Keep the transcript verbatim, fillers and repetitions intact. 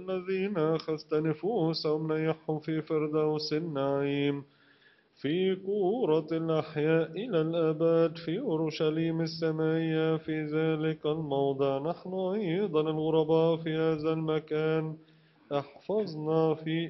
الذين أخذت نفوسهم نيحهم في فردوس النعيم في كورة الأحياء إلى الأبد في أورشليم السمائية في ذلك الموضع نحن أيضا الغرباء في هذا المكان احفظنا في